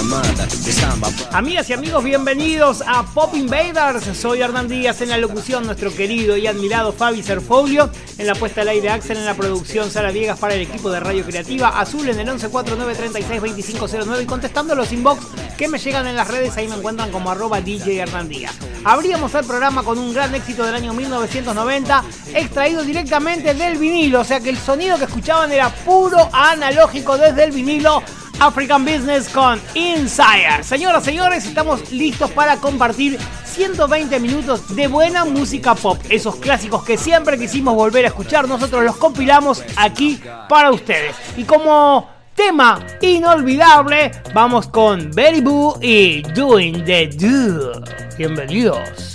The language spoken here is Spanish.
Amigas y amigos, bienvenidos a Pop Invaders. Soy Hernán Díaz en la locución, nuestro querido y admirado Fabi Serfolio en la puesta al aire, Axel en la producción, Sara Viegas para el equipo de Radio Creativa, Azul en el 1149362509 y contestando los inbox que me llegan en las redes. Ahí me encuentran como @DJ Hernán Díaz. Abríamos el programa con un gran éxito del año 1990 extraído directamente del vinilo, o sea que el sonido que escuchaban era puro analógico desde el vinilo. African Business con Insider. Señoras, señores, estamos listos para compartir 120 minutos de buena música pop. Esos clásicos que siempre quisimos volver a escuchar, nosotros los compilamos aquí para ustedes. Y como tema inolvidable, vamos con Betty Boo y Doing the Do. Bienvenidos.